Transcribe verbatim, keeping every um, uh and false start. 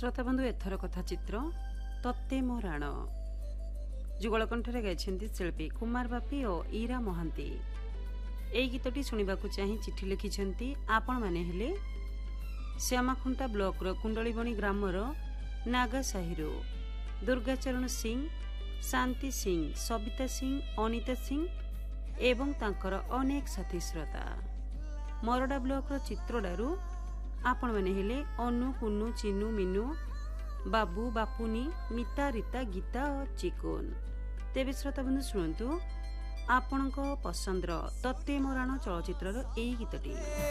श्रोता बंधु एथर कथा चित्र तत्ते मो राण जुगल कंठरे गाइछन्ती शिल्पी कुमार बापी और ईरा महांती। एई गीतटी सुनिबाकु चाहि चिठी लिखिछन्ती आपण माने हेले श्यामाखुंटा ब्लॉक रो कुंडलीबणी ग्रामर नागा साहिरु दुर्गाचरण सिंह, शांति सिंह, सबिता सिंह, अनिता सिंह एवं तांकर अनेक साथी श्रोता। मरडा ब्लॉक रो चित्रडारू आपण माने हेले अनु, कुन्नू, चिन्नू, मिनू, बाबू, बापुनी, मिता, रीता, गीता और चिकोन। तेबे श्रोता बंधु शुणु आपणको पसंदर तत्ते मोराण चलचित्रर एई गीतटी।